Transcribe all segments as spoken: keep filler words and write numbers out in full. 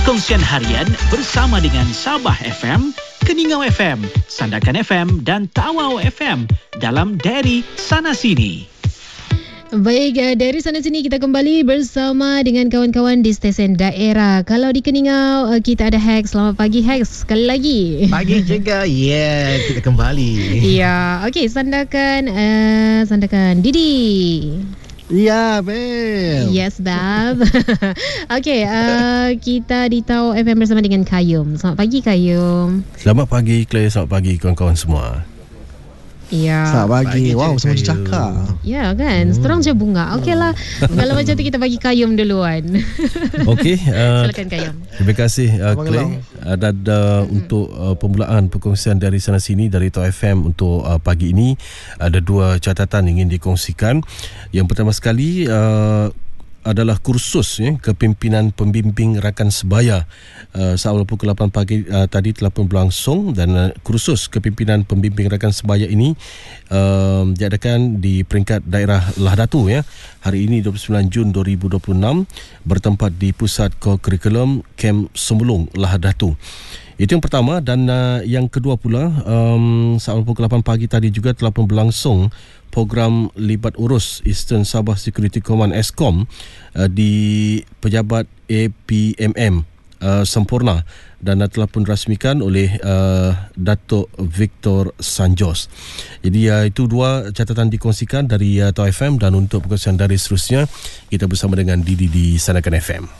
Perkongsian harian bersama dengan Sabah F M, Keningau F M, Sandakan F M dan Tawau F M dalam Dari Sana Sini. Baik, dari sana sini kita kembali bersama dengan kawan-kawan di stesen daerah. Kalau di Keningau, kita ada Hex. Selamat pagi Hex, sekali lagi. Pagi juga, ya, yeah, kita kembali. Ya, okey, sandakan uh, sandakan Didi. Ya, Beb. Yes, Bab. Okey, uh, kita di Tau F M bersama dengan Kayum. Selamat pagi, Kayum. Selamat pagi, Claire. Selamat pagi, kawan-kawan semua. Ya. Selamat pagi. pagi wow, semua cakap. Ya kan, hmm. seterang je bunga. Okeylah. Kalau macam tu kita bagi Kayum duluan. Okey. Uh, Silakan Kayum. Terima kasih uh, Claire. Dan uh, hmm. untuk uh, permulaan perkongsian dari sana sini dari Tau F M untuk uh, pagi ini, ada dua catatan ingin dikongsikan. Yang pertama sekali uh, adalah kursus ya, kepimpinan pembimbing rakan sebaya uh, seawal pukul lapan pagi uh, tadi telah pun berlangsung, dan uh, kursus kepimpinan pembimbing rakan sebaya ini uh, diadakan di peringkat daerah Lah Datu ya. Hari ini dua puluh sembilan Jun dua ribu dua puluh enam bertempat di Pusat Kokurikulum Kem Semulung Lah Datu. Itu yang pertama, dan uh, yang kedua pula um, seawal pukul lapan pagi tadi juga telah pun berlangsung program libat urus Eastern Sabah Security Command ESCOM uh, di pejabat A P M M uh, sempurna, dan uh, telah pun rasmikan oleh uh, Datuk Victor Sanjos. Jadi uh, itu dua catatan dikongsikan dari uh, Tau F M, dan untuk perkongsian dari seterusnya kita bersama dengan Didi di Sandakan F M.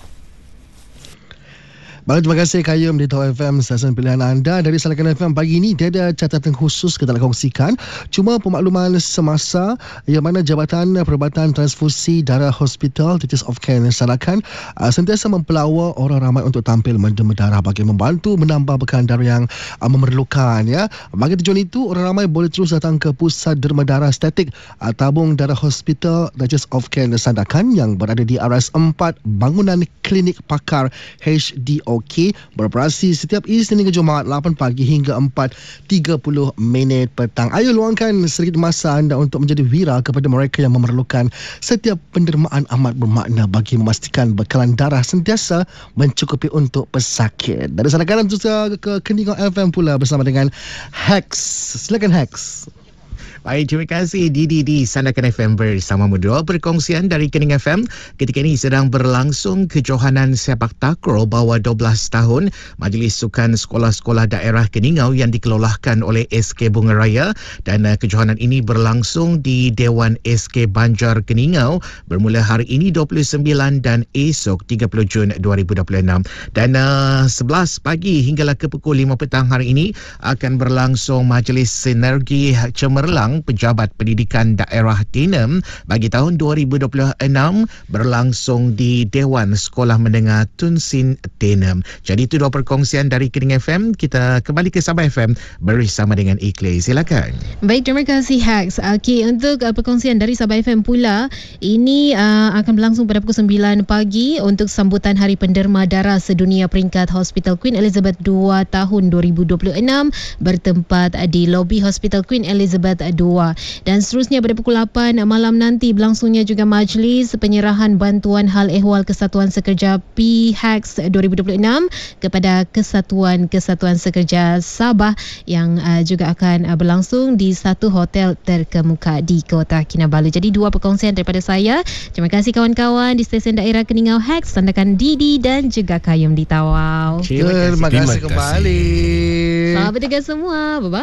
Baik, terima kasih Kayum di Tau F M, stesen pilihan anda. Dari Sandakan F M pagi ini, dia ada catatan khusus kita nak kongsikan. Cuma pemakluman semasa yang mana Jabatan Perubatan Transfusi Darah Hospital Teachers of Care Sandakan uh, sentiasa mempelawa orang ramai untuk tampil menderma darah bagi membantu menambah bekalan darah yang uh, memerlukan. Ya. Bagi tujuan itu, orang ramai boleh terus datang ke Pusat Derma Darah Statik uh, Tabung Darah Hospital Teachers of Care Sandakan yang berada di R S empat Bangunan Klinik Pakar H D O. Okey, beroperasi setiap Isnin hingga Jumaat lapan pagi hingga empat tiga puluh minit petang. Ayo luangkan sedikit masa anda untuk menjadi wira kepada mereka yang memerlukan. Setiap pendermaan amat bermakna bagi memastikan bekalan darah sentiasa mencukupi untuk pesakit. Dari sana kanan ke Keningau F M pula bersama dengan Hex. Silakan Hex. Baik, terima kasih Didi di Sandakan F M bersama Mudra. Perkongsian dari Kening F M ketika ini sedang berlangsung kejohanan sepak takraw bawah dua belas tahun Majlis Sukan Sekolah-Sekolah Daerah Keningau yang dikelolahkan oleh S K Bunga Raya, dan uh, kejohanan ini berlangsung di Dewan S K Banjar Keningau bermula hari ini dua puluh sembilan dan esok tiga puluh Jun dua ribu dua puluh enam, dan uh, sebelas pagi hinggalah ke pukul lima petang hari ini akan berlangsung Majlis Sinergi Cemerlang Pejabat Pendidikan Daerah Tenem bagi tahun dua ribu dua puluh enam berlangsung di Dewan Sekolah Menengah Tun Sin Tenem. Jadi itu dua perkongsian dari Kening F M. Kita kembali ke Sabah F M bersama dengan Iklay. Silakan. Baik, terima kasih Hax. Okey, untuk uh, perkongsian dari Sabah F M pula, ini uh, akan berlangsung pada pukul sembilan pagi untuk sambutan Hari Penderma Darah Sedunia peringkat Hospital Queen Elizabeth dua tahun dua ribu dua puluh enam bertempat di lobi Hospital Queen Elizabeth dua. Dan seterusnya pada pukul lapan malam nanti berlangsungnya juga majlis penyerahan bantuan hal ehwal Kesatuan Sekerja P H A X dua ribu dua puluh enam kepada Kesatuan-Kesatuan Sekerja Sabah yang uh, juga akan uh, berlangsung di satu hotel terkemuka di Kota Kinabalu. Jadi dua perkongsian daripada saya. Terima kasih kawan-kawan di stesen daerah Keningau H A X, Sandakan Didi dan juga Kayum di Tawau. Terima kasih, Terima kasih kembali. Selamat bertugas semua. Bye-bye.